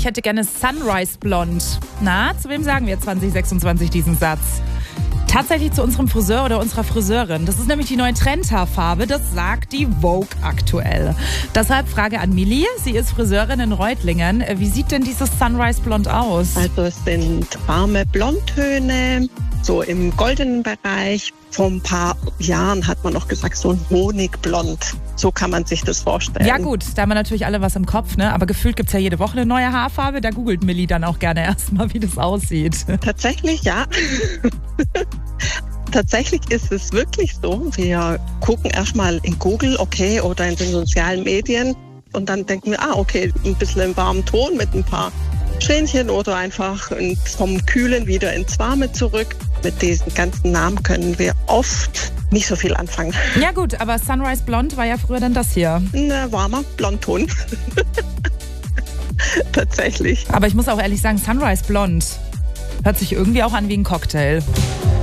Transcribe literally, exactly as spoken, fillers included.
ich hätte gerne Sunrise Blond. Na, zu wem sagen wir zwanzig sechsundzwanzig diesen Satz? Tatsächlich zu unserem Friseur oder unserer Friseurin. Das ist nämlich die neue Trendhaarfarbe, das sagt die Vogue aktuell. Deshalb Frage an Milli, sie ist Friseurin in Reutlingen. Wie sieht denn dieses Sunrise Blond aus? Also es sind warme Blondtöne, so im goldenen Bereich. Vor ein paar Jahren hat man noch gesagt, so ein Honigblond. So kann man sich das vorstellen. Ja gut, da haben wir natürlich alle was im Kopf, ne? Aber gefühlt gibt's ja jede Woche eine neue Haarfarbe. Da googelt Milli dann auch gerne erstmal, wie das aussieht. Tatsächlich, ja. Tatsächlich ist es wirklich so. Wir gucken erstmal in Google, okay, oder in den sozialen Medien. Und dann denken wir, ah, okay, ein bisschen im warmen Ton mit ein paar Strähnchen oder einfach vom Kühlen wieder ins Warme zurück. Mit diesen ganzen Namen können wir oft nicht so viel anfangen. Ja gut, aber Sunrise Blond war ja früher dann das hier. Ein warmer Blondton. Tatsächlich. Aber ich muss auch ehrlich sagen, Sunrise Blond hört sich irgendwie auch an wie ein Cocktail.